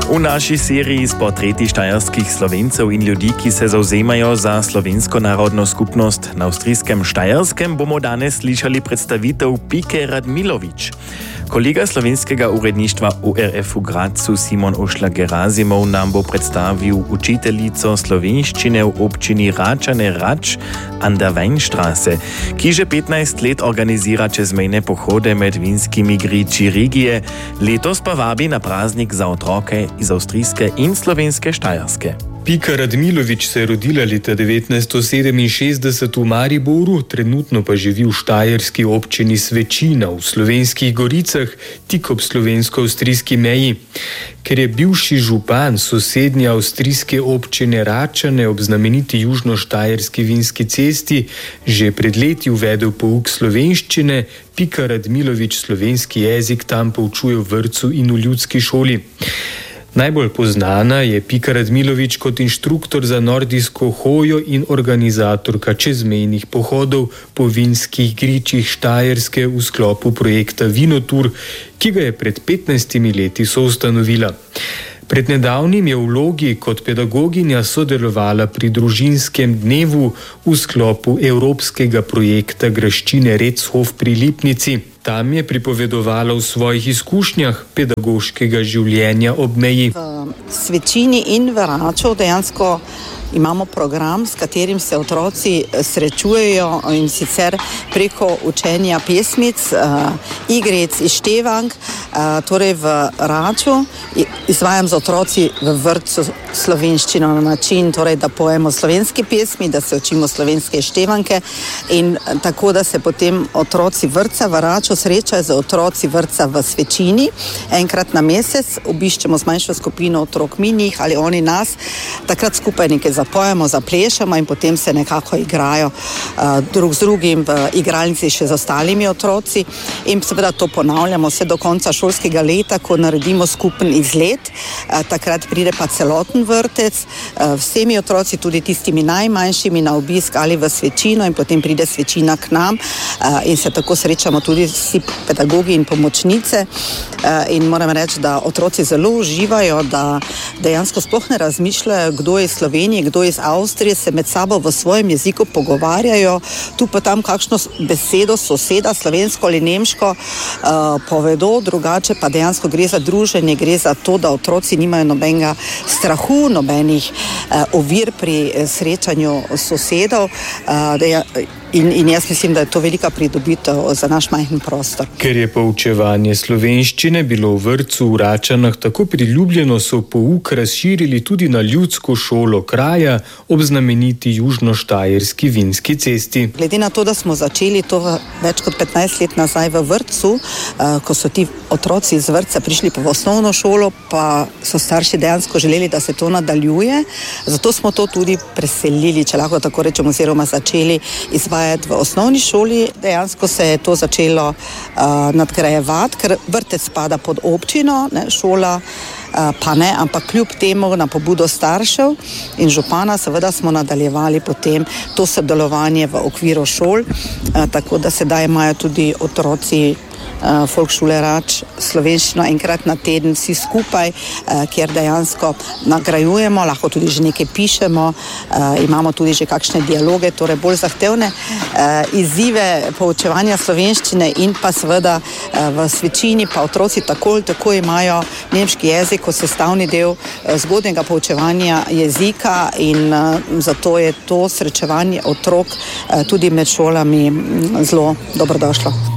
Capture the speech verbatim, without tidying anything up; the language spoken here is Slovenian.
V naši seriji s portreti štajerskih Slovencev in ljudi, ki se zauzemajo za slovensko narodno skupnost na avstrijskem Štajerskem, bomo danes slišali predstavitev Pike Radmilović. Kolega slovenskega uredništva U R F v Gradcu Simon Ošla-Gerazimov nam bo predstavil učiteljico slovenščine v občini Račane Rač an der Weinstraße, ki že petnajst let organizira čezmejne pohode med vinskimi griči regije, letos pa vabi na praznik za otroke iz avstrijske in slovenske Štajerske. Pika Radmilović se je rodila leta devetnajststo sedeminšestdeset v Mariboru, trenutno pa živi v štajerski občini Svečina v Slovenskih Goricah, tik ob slovensko-avstrijski meji. Ker je bivši župan sosednje avstrijske občine Račane ob znameniti južno-štajerski vinski cesti že pred leti uvedel pouk slovenščine, Pika Radmilović slovenski jezik tam poučuje v vrtcu in v ljudski šoli. Najbolj poznana je Pika Radmilović kot inštruktor za nordijsko hojo in organizatorka čezmejnih pohodov po vinskih gričih Štajerske v sklopu projekta Vinotur, ki ga je pred petnajstimi leti soustanovila. Pred nedavnim je v vlogi kot pedagoginja sodelovala pri družinskem dnevu v sklopu evropskega projekta graščine Rechof pri Lipnici. Tam je pripovedovala o svojih izkušnjah pedagoškega življenja ob meji. V Svečini in v Raču dejansko imamo program, s katerim se otroci srečujejo, in sicer preko učenja pesmic, uh, igric, izštevank. Uh, torej v Raču izvajam z otroci v vrtcu slovenščino na način, torej, da pojemo slovenske pesmi, da se učimo slovenske izštevanke in tako, da se potem otroci vrtca v Raču srečajo z otroci vrtca v Svečini. Enkrat na mesec obiščemo z manjšo skupino otrok mi njih ali oni nas, takrat skupaj nekaj zapojemo, zaplešemo in potem se nekako igrajo uh, drug z drugim v igralnici še z ostalimi otroci in seveda to ponavljamo vse do konca šolskega leta, ko naredimo skupen izlet. Uh, takrat pride pa celoten vrtec, uh, vsemi otroci, tudi tistimi najmanjšimi, na obisk ali v Svečino in potem pride Svečina k nam uh, in se tako srečamo tudi vsi pedagogi in pomočnice uh, in moram reči, da otroci zelo uživajo, da dejansko sploh ne razmišljajo, kdo je iz Slovenije, kdo je iz Avstrije, se med sabo v svojem jeziku pogovarjajo, tu pa tam kakšno besedo soseda, slovensko ali nemško, uh, povedo, drugače pa dejansko gre za druženje, gre za to, da otroci nimajo nobenega strahu, nobenih uh, ovir pri srečanju sosedov. Uh, deja, In, in jaz mislim, da je to velika pridobitev za naš majhen prostor. Ker je poučevanje slovenščine bilo v vrtcu v Račanah tako priljubljeno, so pouk razširili tudi na ljudsko šolo kraja ob znameniti južno-štajerski vinski cesti. Glede na to, da smo začeli to več kot petnajst let nazaj v vrtcu, ko so ti otroci iz vrtca prišli pa v osnovno šolo, pa so starši dejansko želeli, da se to nadaljuje, zato smo to tudi preselili, če lahko tako rečemo, oziroma začeli izvajati v osnovni šoli. Dejansko se je to začelo uh, nadgrajevati, ker vrtec spada pod občino, ne, šola uh, pa ne, ampak kljub temu na pobudo staršev in župana seveda smo nadaljevali potem to sodelovanje v okviru šol, uh, tako da sedaj imajo tudi otroci Uh, Folkšule Rač slovenščino enkrat na teden vsi skupaj, uh, kjer dejansko nagrajujemo, lahko tudi že nekaj pišemo, uh, imamo tudi že kakšne dialoge, torej bolj zahtevne uh, izzive poučevanja slovenščine in pa seveda uh, v Svečini pa otroci tako ali tako imajo nemški jezik kot sestavni del uh, zgodnjega poučevanja jezika in uh, zato je to srečevanje otrok uh, tudi med šolami zelo dobrodošlo.